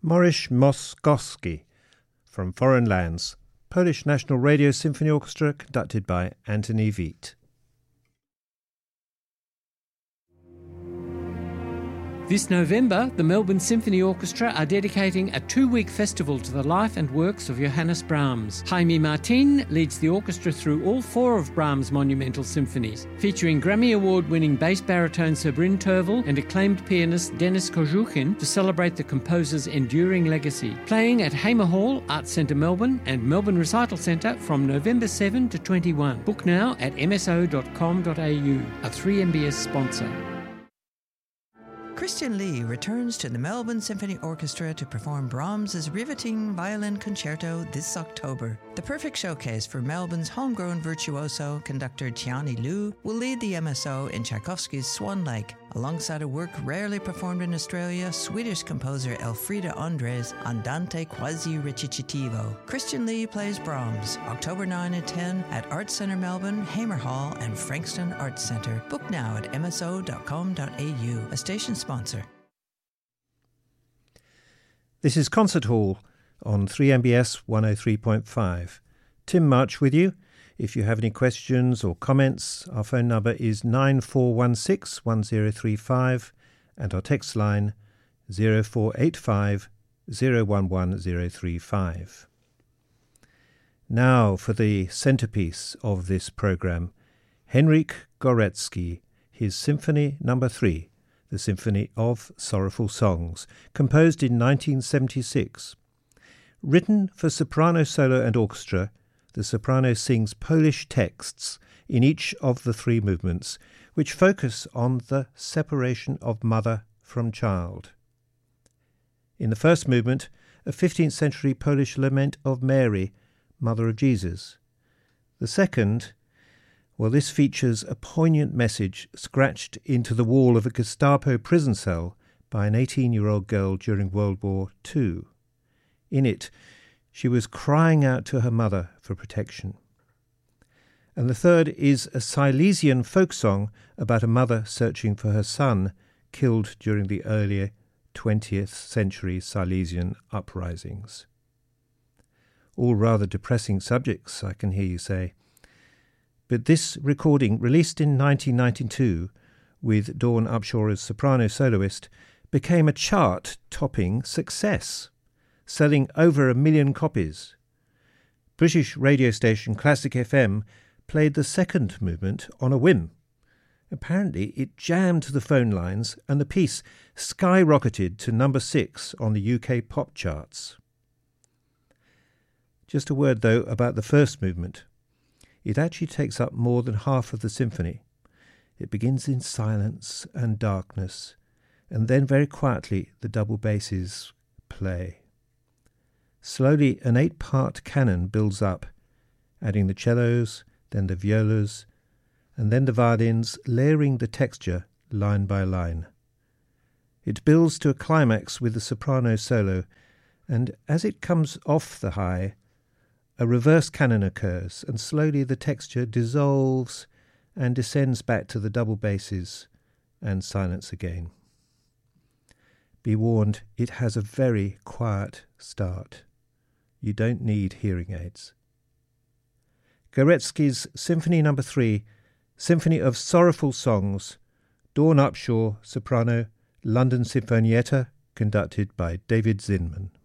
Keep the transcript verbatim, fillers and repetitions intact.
Maurice Moskowski from Foreign Lands, Polish National Radio Symphony Orchestra, conducted by Antoni Veit. This November, the Melbourne Symphony Orchestra are dedicating a two-week festival to the life and works of Johannes Brahms. Jaime Martin leads the orchestra through all four of Brahms' monumental symphonies, featuring Grammy Award-winning bass baritone Sabrin Tervel and acclaimed pianist Denis Kozhukin to celebrate the composer's enduring legacy. Playing at Hamer Hall, Arts Centre Melbourne and Melbourne Recital Centre from November seventh to twenty-one. Book now at m s o dot com dot a u, a three M B S sponsor. Christian Lee returns to the Melbourne Symphony Orchestra to perform Brahms' riveting violin concerto this October. The perfect showcase for Melbourne's homegrown virtuoso, conductor Tiani Liu, will lead the M S O in Tchaikovsky's Swan Lake, alongside a work rarely performed in Australia, Swedish composer Elfrida Andres' Andante quasi recitativo. Christian Lee plays Brahms, October ninth and tenth at Arts Centre Melbourne, Hamer Hall and Frankston Arts Centre. Book now at m s o dot com dot a u, a station sponsor. This is Concert Hall on three M B S one oh three point five. Tim March with you. If you have any questions or comments, our phone number is nine four one six one zero three five and our text line zero four eight five zero one one zero three five. Now for the centrepiece of this programme, Henryk Górecki, his Symphony Number three, the Symphony of Sorrowful Songs, composed in nineteen seventy-six. Written for soprano solo and orchestra, the soprano sings Polish texts in each of the three movements, which focus on the separation of mother from child. In the first movement, a fifteenth century Polish lament of Mary, Mother of Jesus. The second, well, this features a poignant message scratched into the wall of a Gestapo prison cell by an eighteen-year-old girl during World War Two. In it, she was crying out to her mother for protection. And the third is a Silesian folk song about a mother searching for her son, killed during the earlier twentieth century Silesian uprisings. All rather depressing subjects, I can hear you say. But this recording, released in nineteen ninety-two with Dawn Upshaw as soprano soloist, became a chart-topping success, selling over a million copies. British radio station Classic F M played the second movement on a whim. Apparently it jammed the phone lines and the piece skyrocketed to number six on the U K pop charts. Just a word, though, about the first movement. It actually takes up more than half of the symphony. It begins in silence and darkness, and then very quietly the double basses play. Slowly an eight-part canon builds up, adding the cellos, then the violas, and then the violins, layering the texture line by line. It builds to a climax with the soprano solo, and as it comes off the high, a reverse canon occurs, and slowly the texture dissolves and descends back to the double basses and silence again. Be warned, it has a very quiet start. You don't need hearing aids. Górecki's Symphony Number three, Symphony of Sorrowful Songs, Dawn Upshaw, soprano, London Sinfonietta, conducted by David Zinman.